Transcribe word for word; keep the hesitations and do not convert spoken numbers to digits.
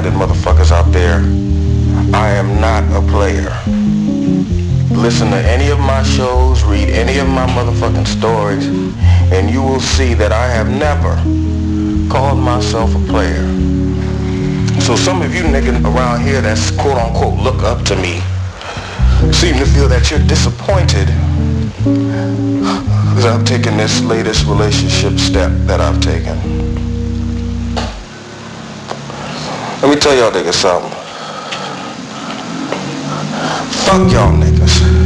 minded motherfuckers out there, I am not a player. Listen to any of my shows, read any of my motherfucking stories, and you will see that I have never called myself a player. So some of you niggas around here that's quote unquote look up to me seem to feel that you're disappointed because I've taken this latest relationship step that I've taken. Let me tell y'all niggas something. Fuck y'all niggas.